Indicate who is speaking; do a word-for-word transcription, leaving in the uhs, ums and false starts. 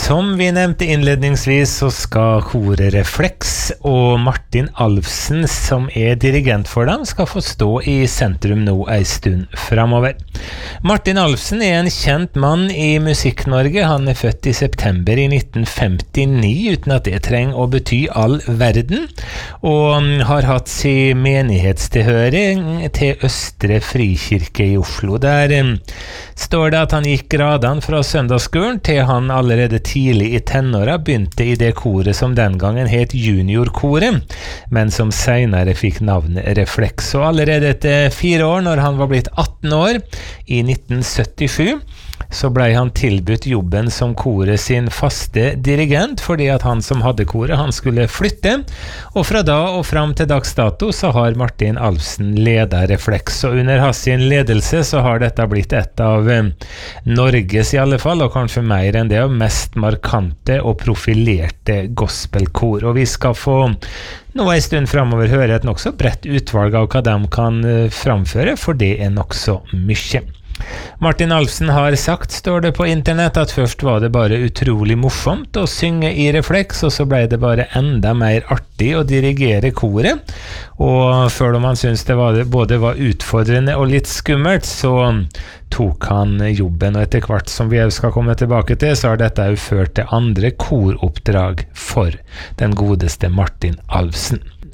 Speaker 1: Som vi nevnte innledningsvis så skal koret Reflex og Martin Alfsen, som er dirigent for dem, skal få stå i sentrum nå en stund fremover. Martin Alfsen er en kjent mann i Musikk-Norge. Han er født i september i nitten femtini, uten at det trenger å bety all verden, og har hatt sin menighetstilhøring til Østre Frikirke i Oslo. Der står det at han gikk gradene fra søndagsskolen til han allerede tidlig i tenåra begynte i det koret som den gangen het juniorkoret, men som senere fikk navnet Reflex. Og allerede etter fire år, når han var blitt atten år, i nitten syttisju, så ble han tilbudt jobben som koret sin faste dirigent, fordi at han som hadde koret, han skulle flytte, og fra da og fram til dags dato så har Martin Alfsen ledet Reflex, og under hans sin ledelse så har dette blitt et av eh, Norges i alle fall, og kanskje mer enn det, mest markante og profilerte gospelkor. Og vi skal få nå en stund fremover høre et nokså bredt utvalg av hva de kan eh, framføre, for det er nokså mye. Martin Alfsen har sagt, står det på internett, at først var det bare utrolig morsomt å synge i Reflex, og så ble det bare enda mer artig å dirigere koret. Og før om han syntes det var, både var utfordrende og litt skummelt, så tok han jobben, og etter hvert som vi skal komme tilbake til, så har dette jo ført til andre koroppdrag for den godeste Martin Alfsen.